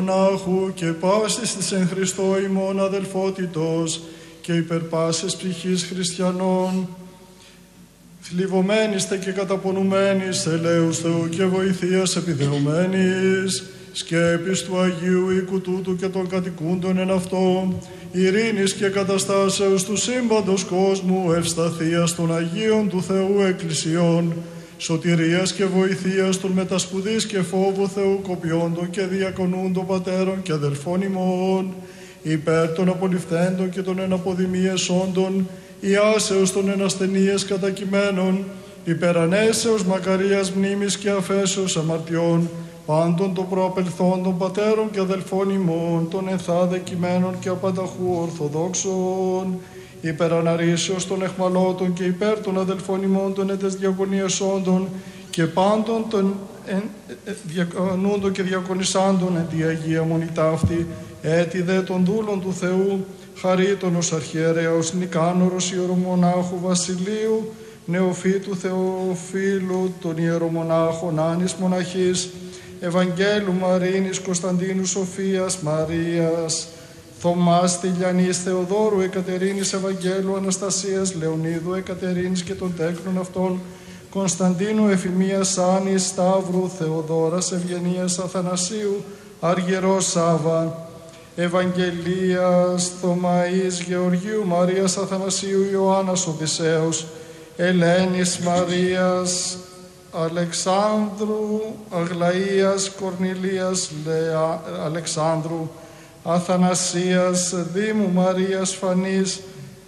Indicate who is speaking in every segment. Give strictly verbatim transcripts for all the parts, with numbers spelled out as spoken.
Speaker 1: ιερομονάχου και πάσης της εν Χριστώ ημών αδελφότητος και υπερ πάσης ψυχής χριστιανών, θλιβωμένηστε και καταπονουμένης ελέους Θεού και βοηθείας επιδεωμένης, σκέπης του Αγίου οίκου τούτου και των κατοικούντων εν αυτό, ειρήνης και καταστάσεως του σύμπαντος κόσμου, ευσταθίας των Αγίων του Θεού εκκλησιών, σωτηρίας και βοηθείας των μετασπουδής και φόβου Θεού κοπιόντων και διακονούντων πατέρων και αδελφών ημών, υπέρ των απολυφθέντων και των εναποδημίες όντων, ιάσεως των ενασθενείες κατακειμένων, υπερανέσεως μακαρίας μνήμης και αφέσεως αμαρτιών, πάντων των προαπελθόντων πατέρων και αδελφών ημών, των ενθάδε κειμένων και απανταχού ορθοδόξων, υπεραναρρήσεως των εχμαλώτων και υπέρ των αδελφών ημών των έτες διακονίες όντων και πάντων των διακονούντων και διακονισάντων εν τη Αγία Μονή ταύτη, έτη δε των δούλων του Θεού, χαρίτωνος αρχιερέως Νικάνωρος ιερομονάχου Βασιλείου, νεοφύτου Θεοφίλου των ιερομονάχων Άνης Μοναχής, Ευαγγέλου Μαρίνης Κωνσταντίνου Σοφίας Μαρίας, Θωμάς Τηλιανής Θεοδόρου, Εκατερίνης Ευαγγέλου Αναστασίας Λεωνίδου Εκατερίνης και των τέκνων αυτών, Κωνσταντίνου Εφημίας Άνης Σταύρου Θεοδόρας Ευγενίας Αθανασίου Αργυρός Σάβα, Ευαγγελίας Θωμαής Γεωργίου Μαρίας Αθανασίου Ιωάννας Οδυσσέως, Ελένης Μαρίας Αλεξάνδρου Αγλαΐας Κορνηλίας Λεα... Αλεξάνδρου Αθανασίας Δήμου Μαρίας Φανής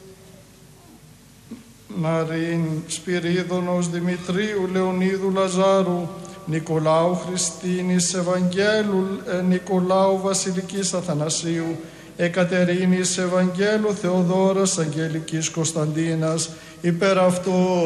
Speaker 1: Μαρίν Σπυρίδωνος Δημητρίου Λεωνίδου Λαζάρου, Νικολάου Χριστίνης Ευαγγέλου ε, Νικολάου Βασιλικής Αθανασίου, Εκατερίνης Ευαγγέλου Θεοδόρας Αγγελικής Κωνσταντίνας, υπέρ αυτό